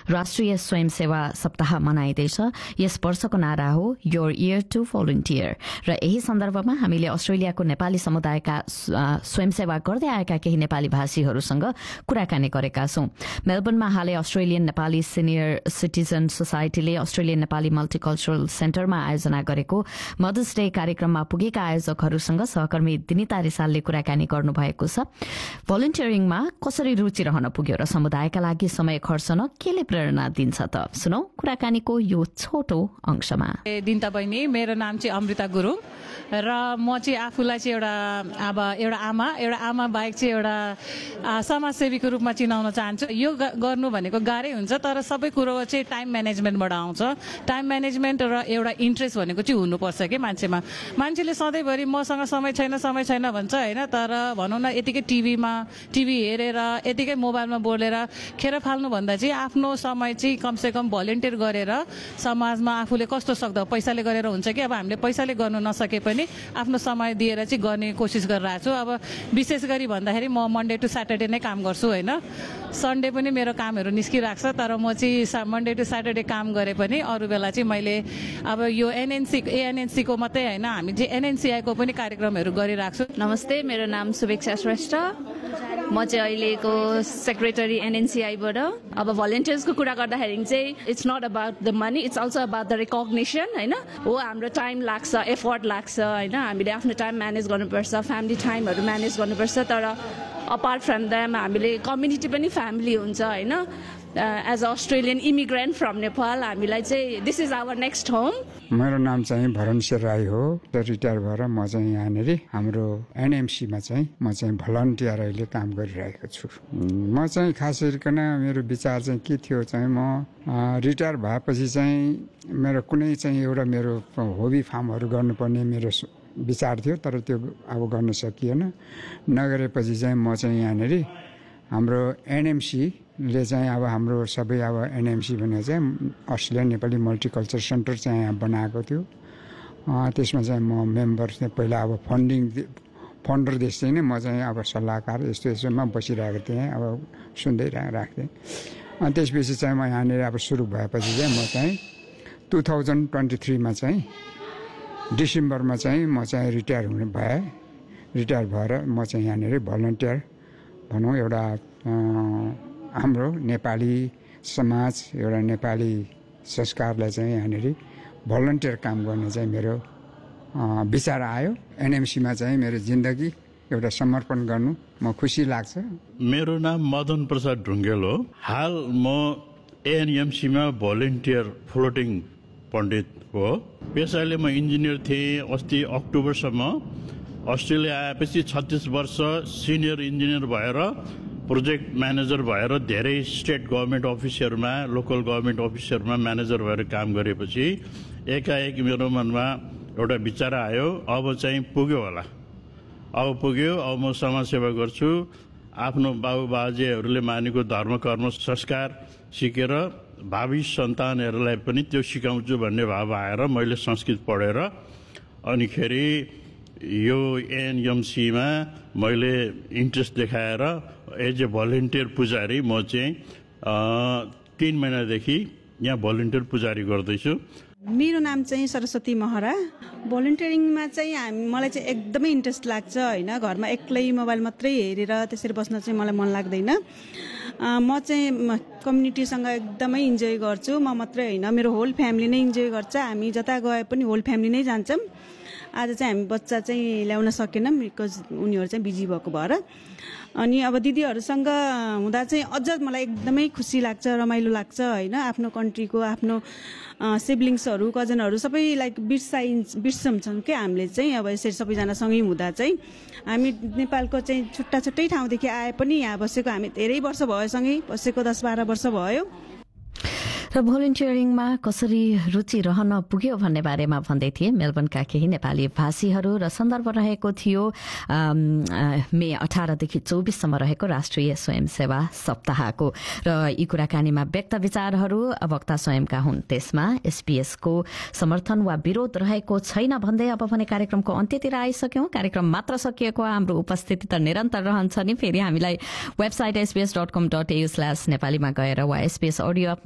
राष्ट्रिय स्वयंसेवा सप्ताह मनाइँदैछ। यस वर्षको नारा हो योर इयर टु भोलिन्टियर र यही सन्दर्भमा हामीले अस्ट्रेलियाको नेपाली समुदायका स्वयंसेवा गर्दै आएका केही नेपाली भाषीहरूसँग कुराकानी गरेका छौं। मेलबर्नमा हालै Australian Nepali senior citizen सोसाइटीले Australian Nepali multicultural सेन्टरमा आयोजना गरेको मदर्स डे कार्यक्रममा पुगेका आयोजकहरूसँग सहकर्मी दिनिता रिसालले कुराकानी गर्नुभएको छ। भोलिन्टियरिङमा कसरी रुचि रहन पुग्यो र समुदायका लागि समय खर्चन केले प्रेरणा दिन्छ त? सुनौ कुराकानीको यो छोटो अंशमा। दिनता बहिनी, मेरो नाम चाहिँ अमृता गुरुङ र म चाहिँ आफूलाई चाहिँ एउटा आमा बाहेक चाहिँ एउटा समाजसेवीको रूपमा चिनाउन चाहन्छु। यो गर्नु भनेको गाह्रै हुन्छ, तर सबै कुरो चाहिँ टाइम म्यानेजमेन्टबाट आउँछ। टाइम म्यानेजमेन्ट र एउटा इन्ट्रेस्ट भनेको चाहिँ हुनुपर्छ कि मान्छेमा। मान्छेले सधैँभरि मसँग समय छैन भन्छ होइन, तर भनौँ न यतिकै टिभी हेरेर यतिकै मोबाइलमा बोलेर खेर फाल्नुभन्दा चाहिँ आफ्नो समय चाहिँ कमसेकम भलिन्टियर गरेर समाजमा आफूले कस्तो सक्दो पैसाले गरेर हुन्छ कि अब हामीले पैसाले गर्नु नसके पनि आफ्नो समय दिएर चाहिँ गर्ने कोसिस गरिरहेको छु। अब विशेष गरी भन्दाखेरि म मन्डे टु स्याटरडे नै काम गर्छु होइन, सन्डे पनि मेरो कामहरू निस्किरहेको छ, तर म चाहिँ मन्डे टु स्याटरडे काम गरे पनि अरू बेला चाहिँ मैले अब यो एएनएनसीको मात्रै होइन, हामी चाहिँ एनएनसीआईको पनि कार्यक्रमहरू गरिरहेको छु। नमस्ते, मेरो नाम शुभेक्षा श्रेष्ठ, म चाहिँ अहिलेको सेक्रेटरी एनएनसीआईबाट। अब भलिन्टियर्सको कुरा गर्दाखेरि चाहिँ it's not about the money, it's also about the recognition होइन। हो, हाम्रो टाइम लाग्छ, एफोर्ट लाग्छ होइन, हामीले आफ्नो टाइम म्यानेज गर्नुपर्छ, फ्यामिली टाइमहरू म्यानेज गर्नुपर्छ, तर अपार्ट फ्रम द्याम हामीले कम्युनिटी पनि फ्यामिली हुन्छ होइन। As a Australian immigrant from Nepal हामीलाई चाहिँ this is our next home. मेरो नाम चाहिँ भरणशेर राई हो, रिटायर भएर म चाहिँ यहाँनिर हाम्रो एनएमसीमा चाहिँ म चाहिँ भलन्टियर अहिले काम गरिरहेको छु। म चाहिँ खास गरिकन मेरो विचार चाहिँ के थियो चाहिँ म रिटायर भएपछि चाहिँ मेरो कुनै चाहिँ एउटा मेरो हबी फार्महरू गर्नुपर्ने मेरो विचार थियो, तर त्यो अब गर्न सकिएन। नगरेपछि चाहिँ म चाहिँ यहाँनिर हाम्रो एनएमसीले चाहिँ अब हाम्रो सबै अब एनएमसी भनेर चाहिँ अस्ट्रेलियन नेपाली मल्टिकल्चर सेन्टर चाहिँ यहाँ बनाएको थियो। त्यसमा चाहिँ म मेम्बर चाहिँ पहिला अब फन्डर देश चाहिँ नै म चाहिँ अब सल्लाहकार यस्तोमा बसिरहेको थिएँ, अब सुन्दै राख्थेँ। अनि त्यसपछि चाहिँ म यहाँनिर अब सुरु भएपछि चाहिँ म चाहिँ 2023मा चाहिँ डिसेम्बरमा चाहिँ म चाहिँ रिटायर भएर म चाहिँ यहाँनिर भलन्टियर भनौँ एउटा हाम्रो नेपाली समाज एउटा नेपाली संस्कारलाई चाहिँ यहाँनिर भलन्टियर काम गर्ने चाहिँ मेरो विचार आयो। एनएमसीमा चाहिँ मेरो जिन्दगी एउटा समर्पण गर्नु म खुसी लाग्छ। मेरो नाम मदन प्रसाद ढुङ्गेल हो। हाल म एएनएमसीमा भोलिन्टियर फ्लोटिङ पण्डित हो। पेसाले म इन्जिनियर थिएँ। अस्ति अक्टोबरसम्म अस्ट्रेलिया आएपछि 36 वर्ष सिनियर इन्जिनियर भएर प्रोजेक्ट म्यानेजर भएर धेरै state government अफिसहरूमा local government अफिसहरूमा manager भएर काम गरेपछि एकाएक मेरो मनमा एउटा विचार आयो, अब चाहिँ पुग्यो होला, अब म समाजसेवा गर्छु। आफ्नो बाबु बाजेहरूले मानेको धर्म कर्म संस्कार सिकेर भावी सन्तानहरूलाई पनि त्यो सिकाउँछु भन्ने भाव आएर मैले संस्कृत पढेर अनिखेरि यो एएनएमसीमा मैले इन्ट्रेस्ट देखाएर एज ए भलिन्टियर पुजारी म चाहिँ 3 महिनादेखि यहाँ भलिन्टियर पुजारी गर्दैछु। मेरो नाम चाहिँ सरस्वती महरा। भलिन्टियरिङमा चाहिँ मलाई चाहिँ एकदमै इन्ट्रेस्ट लाग्छ होइन। घरमा एक्लै मोबाइल मात्रै हेरेर त्यसरी बस्न चाहिँ मलाई मन लाग्दैन। म चाहिँ कम्युनिटीसँग एकदमै इन्जोय गर्छु। म मात्रै होइन, मेरो होल फ्यामिली नै इन्जोय गर्छ। हामी जता गए पनि होल फ्यामिली नै जान्छौँ। आज चाहिँ हामी बच्चा चाहिँ ल्याउन सकेनौँ बिकज उनीहरू चाहिँ बिजी भएको भएर। अनि अब दिदीहरूसँग हुँदा चाहिँ अझ मलाई एकदमै खुसी लाग्छ, रमाइलो लाग्छ होइन। आफ्नो कन्ट्रीको आफ्नो सिब्लिङ्सहरू कजनहरू सबै लाइक बिर्सन्छौँ क्या हामीले चाहिँ। अब यसरी सबैजना सँगै हुँदा चाहिँ हामी नेपालको चाहिँ छुट्टै ठाउँदेखि आए पनि यहाँ बसेको हामी धेरै वर्ष भयो, सँगै बसेको 10-12 वर्ष भयो। र भोलिन्टियरिङमा कसरी रुचि रहन पुग्यो भन्ने बारेमा भन्दै थिए मेलबर्नका केही नेपाली भाषीहरू र सन्दर्भ रहेको थियो मे 18 देखि 24 सम्म रहेको राष्ट्रिय स्वयंसेवा सप्ताहको। र यी कुराकानीमा व्यक्त विचारहरू वक्ता स्वयंका हुन्। त्यसमा एसपीएसको समर्थन वा विरोध रहेको छैन भन्दै अब भने कार्यक्रमको अन्त्यतिर आइसक्यौं। कार्यक्रम मात्र सकिएको, हाम्रो उपस्थिति त निरन्तर रहन्छ नि। फेरि हामीलाई वेबसाइट sbs.com.au/नेपालीमा गएर वा SBS अडियो